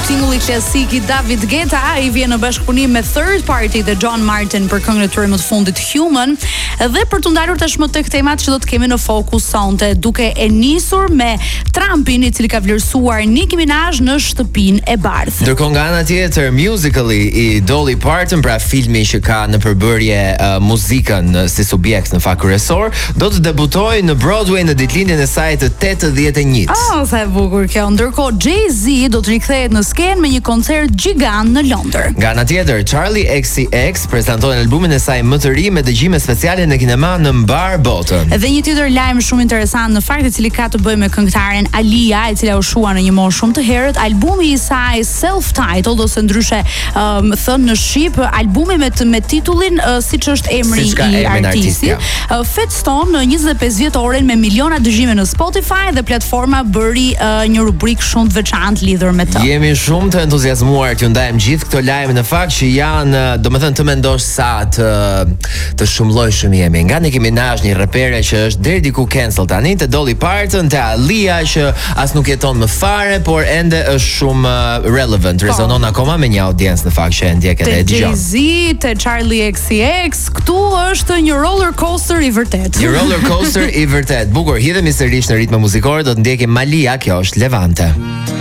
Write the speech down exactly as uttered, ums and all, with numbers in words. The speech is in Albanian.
singulli klasik i David Guetta, i vjen në bashkëpunim me Third Party dhe John Martin për këngën e tyre më të fundit Human. Dhe për të ndalur tashmë tek temat që do të kemi në fokus sonte, duke e nisur me Trumpin, i cili ka vlerësuar Nicki Minaj në shtëpinë e bardhë. Ndërkohë nga ana tjetër, musically i Dolly Parton, pra filmi që ka në përbërje uh, muzikën si subjekt në fakt kryesor, do të debutojë në Broadway në ditëlindjen e saj të tetëdhjetë e njëjtë. Oh, sa e bukur kjo. Ndërkohë Jay-Z do të rikthehet në skenë me një koncert gjigant në Londër. Nga ana tjetër, Charli X C X prezantoi albumin e saj më të ri me dëgjime speciale në kinema në mbar botën. Dhe një tjetër lajm shumë interesant në fakt, i cili ka të bëjë me këngëtaren Alia, e cila u shua në një moshë shumë të herët, albumi i saj self-titled ose ndryshe um, thënë në shqip, albumi me me titullin uh, siç është emri si i artistit. Ja. Uh, Fetston në njëzet e pesë vjetoren me miliona dëgjime në Spotify dhe platforma bëri uh, një rubrikë shumë të veçantë lidhur me të. Jemi shumë të entuziazmuar t'ju ndajmë gjithë këto lajme në fakt që janë, domethënë të mendosh sa të të shumëllojshëm jemi. Nga Nicki Minaj, një rapere që është deri diku cancel tani, te Dolly Parton, te Alia që as nuk jeton më fare, por ende është shumë uh, relevant, rezonon akoma me një audiencë në fakt që e ndjek edhe e dëgjon. Te Jay-Z, te Charli X C X, këtu është një roller coaster i vërtet. Një roller coaster i vërtet. Bukur, hidhemi sërish në ritme muzikore, do të ndjekim Malia, kjo është Levante.